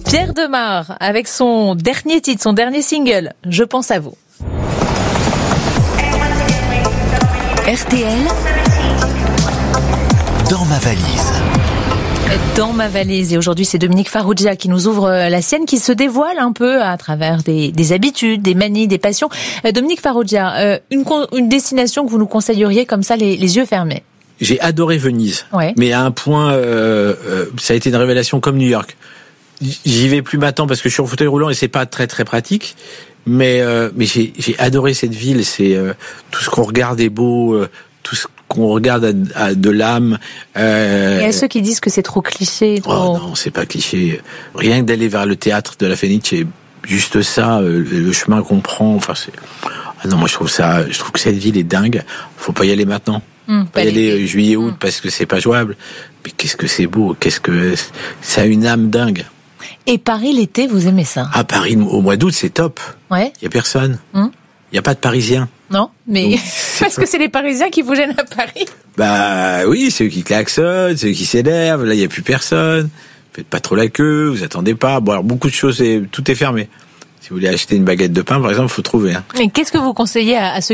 Pierre Demar, avec son dernier titre, son dernier single, Je pense à vous. RTL, dans ma valise. Dans ma valise. Et aujourd'hui, c'est Dominique Farrugia qui nous ouvre la sienne, qui se dévoile un peu à travers des habitudes, des manies, des passions. Dominique Farrugia, une destination que vous nous conseilleriez comme ça, les yeux fermés? J'ai adoré Venise, ouais. Mais à un point, ça a été une révélation comme New York. J'y vais plus maintenant parce que je suis en fauteuil roulant et c'est pas très très pratique. Mais j'ai adoré cette ville. C'est tout ce qu'on regarde est beau, tout ce qu'on regarde de l'âme. Et à ceux qui disent que c'est trop cliché. Trop... Oh non, c'est pas cliché. Rien que d'aller vers le théâtre de la Fenice, juste ça, le chemin qu'on prend. Enfin, non, moi je trouve que cette ville est dingue. Faut pas y aller maintenant. Pas y aller juillet-août parce que c'est pas jouable. Mais qu'est-ce que c'est beau, ça a une âme dingue. Et Paris l'été, vous aimez ça? Ah, Paris au mois d'août, c'est top. Ouais. Il y a personne. Il y a pas de Parisiens. Non, mais parce que c'est les Parisiens qui vous gênent à Paris. Bah oui, ceux qui klaxonnent, ceux qui s'énervent. Là, il y a plus personne. Faites pas trop la queue, vous attendez pas. Bon, alors beaucoup de choses, tout est fermé. Si vous voulez acheter une baguette de pain, par exemple, faut trouver. Et qu'est-ce que vous conseillez à ceux